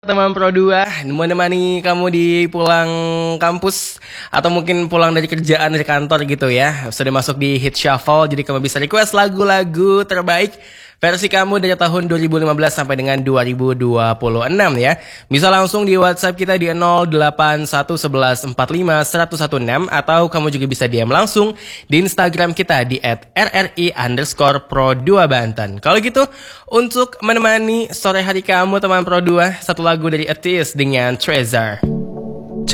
Teman Pro 2 menemani kamu di pulang kampus atau mungkin pulang dari kerjaan dari kantor gitu ya. Sudah masuk di Hit Shuffle, jadi kamu bisa request lagu-lagu terbaik versi kamu dari tahun 2015 sampai dengan 2026 ya. Bisa langsung di WhatsApp kita di 08111451016 atau kamu juga bisa DM langsung di Instagram kita di @rri_pro2banten. Kalau gitu, untuk menemani sore hari kamu teman Pro 2, satu lagu dari Atis dengan Treasure.